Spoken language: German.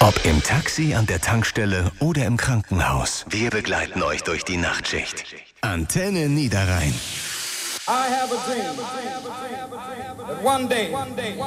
Ob im Taxi, an der Tankstelle oder im Krankenhaus, wir begleiten euch durch die Nachtschicht. Antenne Niederrhein. I have a dream that one day